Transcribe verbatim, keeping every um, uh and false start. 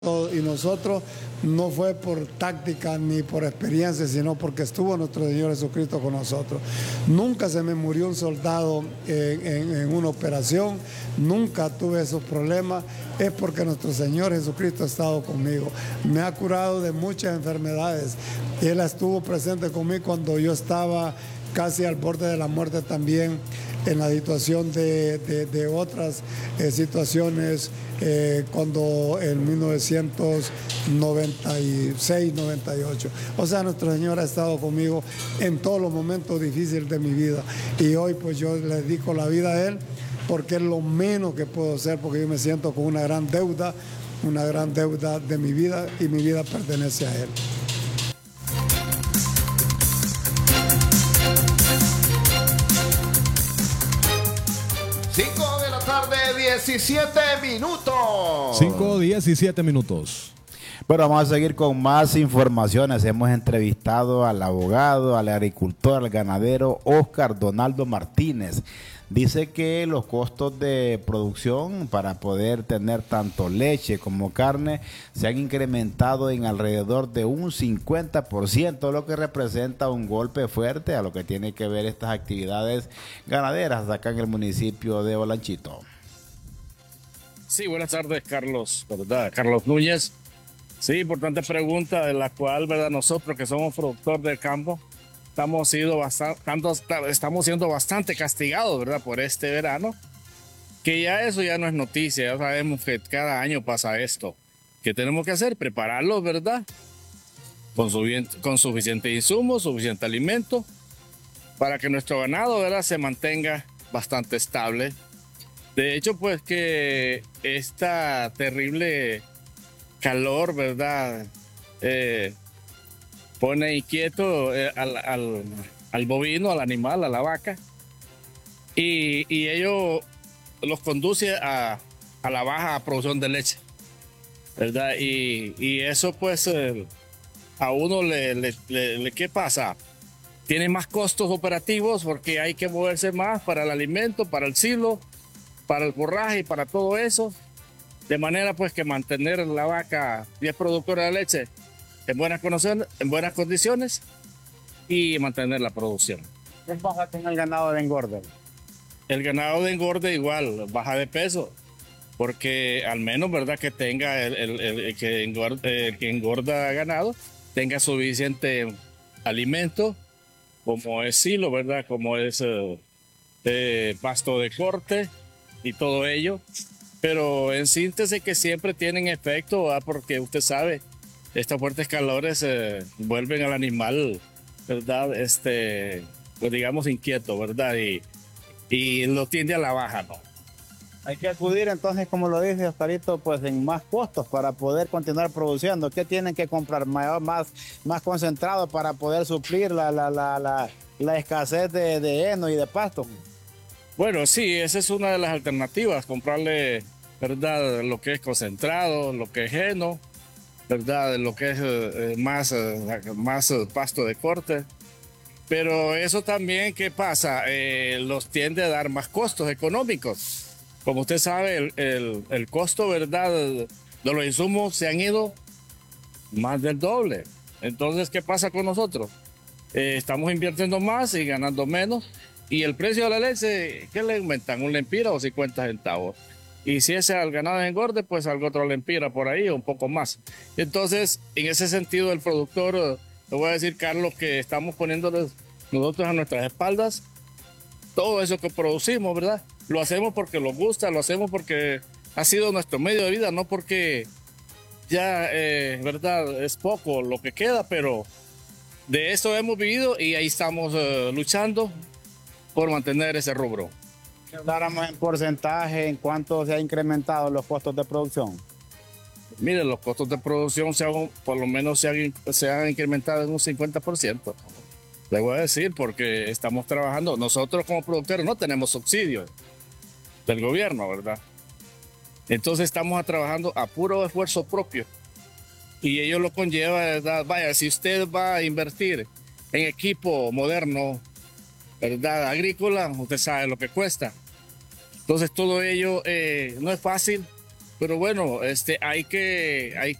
Y nosotros no fue por táctica ni por experiencia, sino porque estuvo nuestro Señor Jesucristo con nosotros. Nunca se me murió un soldado en, en, en una operación, nunca tuve esos problemas, es porque nuestro Señor Jesucristo ha estado conmigo. Me ha curado de muchas enfermedades. Él estuvo presente conmigo cuando yo estaba casi al borde de la muerte también, en la situación de, de, de otras eh, situaciones, eh, cuando en mil novecientos noventa y seis, noventa y ocho. O sea, nuestro Señor ha estado conmigo en todos los momentos difíciles de mi vida. Y hoy pues yo le dedico la vida a Él, porque es lo menos que puedo hacer, porque yo me siento con una gran deuda, una gran deuda de mi vida, y mi vida pertenece a Él. cinco de la tarde, diecisiete minutos. cinco, diecisiete minutos. Bueno, vamos a seguir con más informaciones. Hemos entrevistado al abogado, al agricultor, al ganadero Oscar Donaldo Martínez. Dice que los costos de producción para poder tener tanto leche como carne se han incrementado en alrededor de un cincuenta por ciento, lo que representa un golpe fuerte a lo que tiene que ver estas actividades ganaderas acá en el municipio de Olanchito. Sí, buenas tardes, Carlos, ¿verdad? Carlos Núñez. Sí, importante pregunta, de la cual, ¿verdad? Nosotros que somos productores del campo, estamos siendo bastante, estamos siendo bastante castigados, ¿verdad? Por este verano, que ya eso ya no es noticia, ya sabemos que cada año pasa esto. ¿Qué tenemos que hacer? Prepararlos, ¿verdad? Con, su, con suficiente insumo, suficiente alimento, para que nuestro ganado, ¿verdad?, se mantenga bastante estable. De hecho, pues que esta terrible calor, ¿verdad?, eh, pone inquieto eh, al, al, al bovino, al animal, a la vaca, y, y ello los conduce a, a la baja producción de leche, ¿verdad? Y, y eso pues eh, a uno le, le, le, le, ¿qué pasa? Tiene más costos operativos porque hay que moverse más para el alimento, para el silo, para el forraje y para todo eso, de manera pues que mantener la vaca y es productora de leche en buenas condiciones, en buenas condiciones y mantener la producción. ¿Qué pasa con el ganado de engorde? El ganado de engorde igual, baja de peso, porque al menos, ¿verdad?, que tenga el, el, el, el, que, engorda, el que engorda ganado, tenga suficiente alimento, como es silo, ¿verdad?, como es eh, eh, pasto de corte y todo ello. Pero en síntesis que siempre tienen efecto, ¿verdad?, porque usted sabe, estos fuertes calores eh, vuelven al animal, ¿verdad?, este, pues digamos inquieto, ¿verdad?, y, y lo tiende a la baja, ¿no? Hay que acudir entonces, como lo dice Oscarito, pues en más costos para poder continuar produciendo. ¿Qué tienen que comprar? Mayor, más, más concentrado para poder suplir la, la, la, la, la escasez de, de heno y de pasto. Bueno, sí, esa es una de las alternativas, comprarle, ¿verdad?, lo que es concentrado, lo que es heno, ¿verdad?, lo que es eh, más, eh, más eh, pasto de corte. Pero eso también, ¿qué pasa? Eh, los tiende a dar más costos económicos. Como usted sabe, el, el, el costo, ¿verdad?, de los insumos se han ido más del doble. Entonces, ¿qué pasa con nosotros? Eh, estamos invirtiendo más y ganando menos. Y el precio de la leche, ¿qué le aumentan? ¿Un lempira o cincuenta centavos? Y si ese al ganado de engorde, pues algo otro lempira por ahí o un poco más. Entonces, en ese sentido, el productor, le voy a decir, Carlos, que estamos poniéndoles nosotros a nuestras espaldas todo eso que producimos, ¿verdad? Lo hacemos porque nos gusta, lo hacemos porque ha sido nuestro medio de vida, no porque ya, eh, ¿verdad?, es poco lo que queda, pero de eso hemos vivido y ahí estamos eh, luchando por mantener ese rubro. Si habláramos en porcentaje, ¿en cuánto se han incrementado los costos de producción? Miren, los costos de producción se han, por lo menos se han, se han incrementado en un cincuenta por ciento. Le voy a decir, porque estamos trabajando, nosotros como productores no tenemos subsidios del gobierno, ¿verdad? Entonces estamos trabajando a puro esfuerzo propio y ello lo conlleva, ¿verdad? Vaya, si usted va a invertir en equipo moderno, ¿verdad?, agrícola, usted sabe lo que cuesta. Entonces todo ello eh, no es fácil, Pero bueno, este, hay que, hay